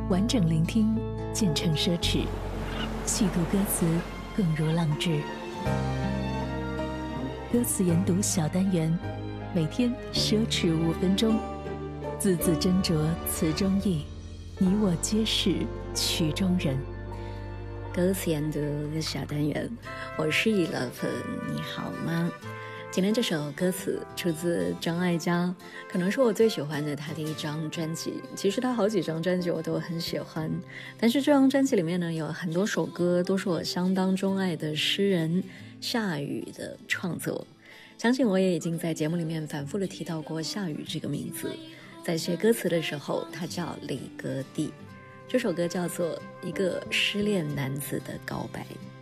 完整聆听，渐成奢侈。细读歌词，更如浪掷。歌词研读小单元，每天奢侈5分钟，字字斟酌词中意，你我皆是曲中人。 歌词研读小单元，我是以乐芬，你好吗？今天这首歌词出自张艾嘉，可能是我最喜欢的他第一张专辑。其实他好几张专辑我都很喜欢，但是这张专辑里面呢，有很多首歌都是我相当钟爱的诗人夏雨的创作。相信我也已经在节目里面反复的提到过夏雨这个名字。在写歌词的时候，他叫李格弟。这首歌叫做《一个失恋男子的告白》。